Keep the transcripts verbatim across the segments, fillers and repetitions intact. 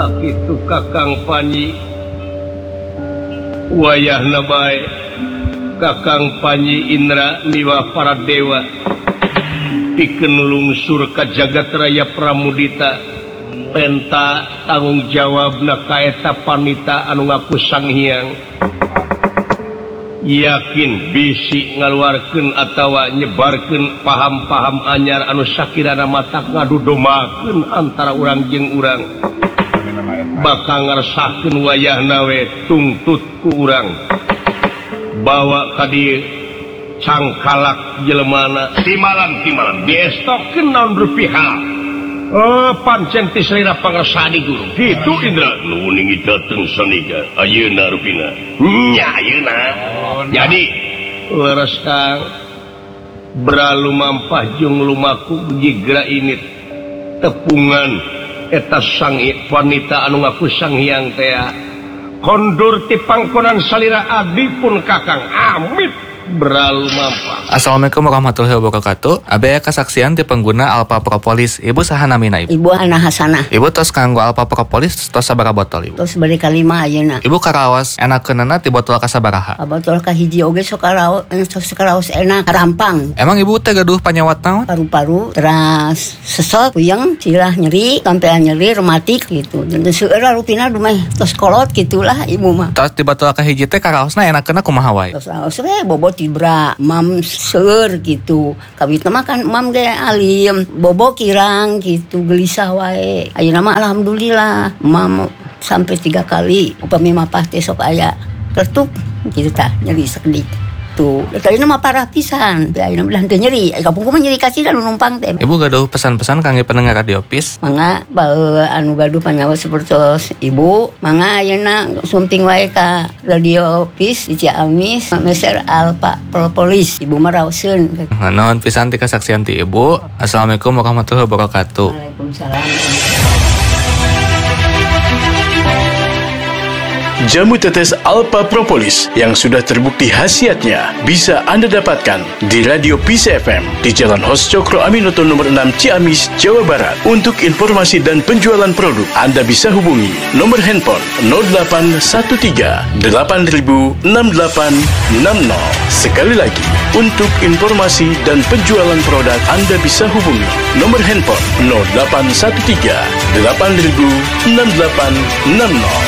kitu Kakang Panji wayahna bae Kakang Panji Indra niwa para dewa pikeun lungsur ka jagat raya Pramudita penta tanggung jawabna kaeta panita anu ngaku Sang Hyang yakin bisi ngaluarkeun atawa nyebarkeun paham-paham anyar anu sakirana matak ngadudomakeun antara urang jeung urang bakal ngarsakeun wayahna we tungtut ku urang bawa ka dieu cangkalak jelemana timalan timalan diestokeun naon rupiah. Oh, pancen ti salira pangarsani guru. Kitu Indra. Nuning dateng saniga. Ayeuna rupina. Nya ayeuna. Jadi leres Kang beralu mampah jeung lumaku jigra init tepungan eta sang wanita anu ngaku Sang Hyang teh kondur ti pangkonan salira abdi pun Kakang amit beralu mampah. Assalamualaikum warahmatullahi wabarakatuh. Abaya kasaksian ti pengguna Alpha Propolis. Ibu saha namina ibu? Ibu Ana Hasanah. Ibu tos kanggo Alpha Propolis tos sabaraha botol ibu? Tos bari kalima ayeuna. Ibu karaos enakeunana ti botol kasabaraha? Botol ka hiji oge sok karaos, sok karaos enak rampang. Emang ibu teh gaduh panyawat naon? Paru-paru, teras sesot, puyeng, cirah nyeri, sampean nyeri rematik gitu. Dan seueur rupina dumeh tos kolot gitulah ibu mah. Tos di botol ka hiji teh karaosna enakeunna kumaha wae? Tos raos we bobot tibra mam seur gitu kawitna mah kan mam ge alim bobo kirang gitu gelisah wae ayeuna mah alhamdulillah mam sampai tiga kali upami mapah teh sok aya kertuk gitu tah nyeri sakedik tuh tadina mah parah pisan ayeuna mah teu nyeri kampungku mah nyeri kacida nu numpang teh. Ibu gaduh pesan-pesan kangge pendengar radio Pis? Mangga bae anu gaduh panyawa sapertos ibu mangga ayeuna sumping wae ka radio Pis di Ciamis meser Alpha Propolis ibu mah raoseun. Naon pisan ti kasaksian ti ibu. Assalamualaikum warahmatullahi wabarakatuh. Waalaikumsalam. Jamu tetes Alpha Propolis yang sudah terbukti khasiatnya bisa Anda dapatkan di Radio Pis F M di Jalan Hos Cokro Aminoto nomor enam Ciamis, Jawa Barat. Untuk informasi dan penjualan produk, Anda bisa hubungi nomor handphone nol delapan satu tiga delapan nol enam delapan enam nol. Sekali lagi, untuk informasi dan penjualan produk, Anda bisa hubungi nomor handphone nol delapan satu tiga delapan nol enam delapan enam nol.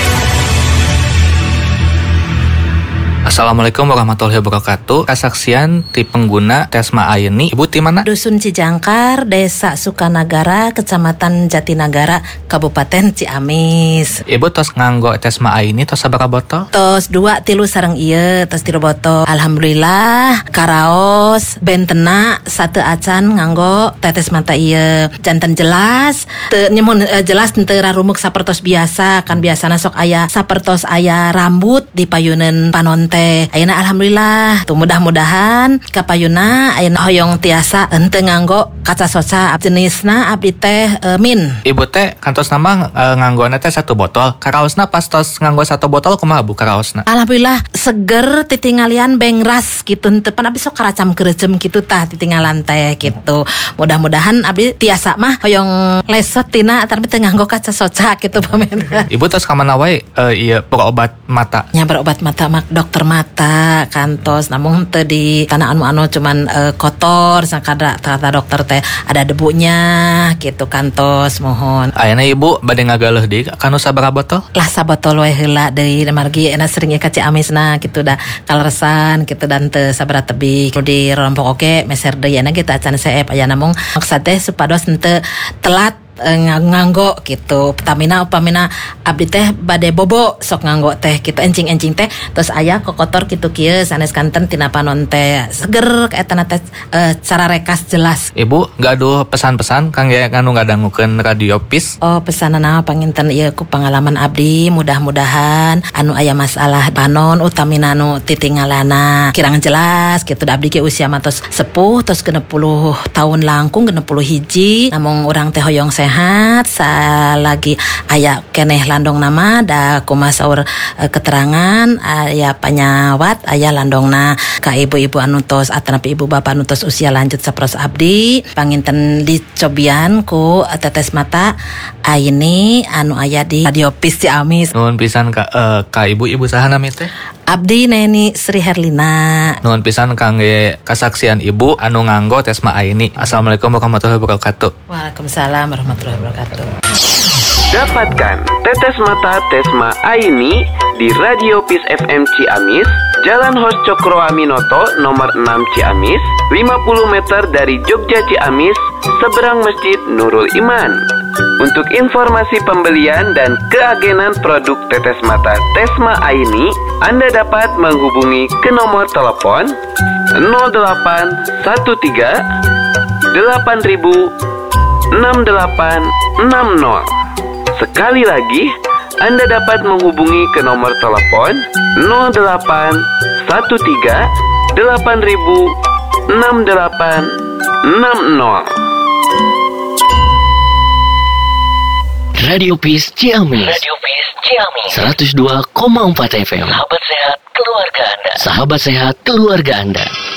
Assalamualaikum warahmatullahi wabarakatuh. Kasaksian ti pengguna Tesma Ayeni. Ibu ti mana? Dusun Cijangkar, Desa Sukanagara, Kecamatan Jatinagara, Kabupaten Ciamis. Ibu tos nganggo Tesma Ayeni tos sabaraha botol? Tos dua tilu sareng ieu, tos tilu botol. Alhamdulillah, karaos bentena satu acan nganggo tetes mata ieu. Janten jelas, teu nyemun uh, jelas teu rarumuk sapertos biasa, kan biasana sok aya sapertos aya rambut di payuneun panon teh. Ayeuna alhamdulillah tuh mudah-mudahan kapayuna ayeuna hoyong tiasa henteu nganggo kaca soca jenisna abdi teh e, min. Ibu teh kantos nama e, nganggona teh satu botol. Karaosna pas tos nganggo satu botol kumaha Bu karaosna? Alhamdulillah seger titingalian bengras gitu henteu pan abdi sok karacam keureuceum kitu tah titinggalan teh gitu. Mudah-mudahan abdi tiasa mah hoyong lesot tina atar teu nganggo kaca soca gitu pamena. Ibu tos ka mana wae e, ieu berobat mata? Nya berobat mata mak dokter mata kantos namun teu di tanah anu-anu cuman uh, kotor sakada kata dokter teh ada debunya gitu kantos mohon. Ayeuna ibu bade ngagaleuh deui kanu sabaraha botol? Lah sabotol we heula deui margi ena sering ka Ciamisna gitu dah kaleresan gitu dan teu sabaraha tebih di rompok oge meser deui ena kita acan seep aya namung maksud teh supados henteu telat nganggo gitu pertamina upamina abdi teh bade bobo sok nganggo teh gitu encing-encing teh terus aya kokotor kitu kieu sanes kanten tina panon teh seger kaetana teh e, cara rekas jelas. Ibu gaduh pesan-pesan kangge anu ngadangukeun radio Pis? Oh pesanana panginten ieu ku pengalaman abdi mudah-mudahan anu aya masalah panon utamina anu titingalana kirang jelas gitu abdi ge usia mah tos sepuh tos genep puluh tahun langkung genep puluh hiji namung urang teh hoyong sehat sehat salagi aya keneh landong nama da kumasaur uh, keterangan aya panyawat aya landongna ka ibu-ibu anu tos atanapi ibu bapak anu tos usia lanjut sapros abdi panginten dicobian ku tetes mata Aini anu aya di Radio Pis Ciamis. Nuhun pisan ka uh, ka ibu-ibu saha nami teh? Abdi Neni Sri Herlina. Nuhun pisan kangge kasaksian ibu anu nganggo Tesma Aini. Assalamualaikum warahmatullahi wabarakatuh. Waalaikumsalam warahmatullahi wabarakatuh. Dapatkan tetes mata Tesma Aini di Radio Pis F M Ciamis, Jalan Hos Cokro Aminoto nomor enam Ciamis, lima puluh meter dari Jogja Ciamis, seberang Masjid Nurul Iman. Untuk informasi pembelian dan keagenan produk tetes mata Tesma Aini, Anda dapat menghubungi ke nomor telepon nol delapan satu tiga delapan ribu enam delapan enam nol. Sekali lagi, Anda dapat menghubungi ke nomor telepon nol delapan satu tiga delapan ribu enam delapan enam nol. Radio Pis Ciamis. Radio Pis Ciamis. seratus dua koma empat F M. Sahabat sehat keluarga Anda. Sahabat sehat keluarga Anda.